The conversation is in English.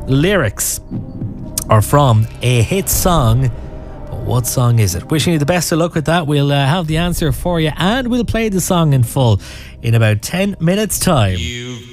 lyrics are from a hit song. What song is it? Wishing you the best of luck with that. We'll have the answer for you, and we'll play the song in full in about 10 minutes time.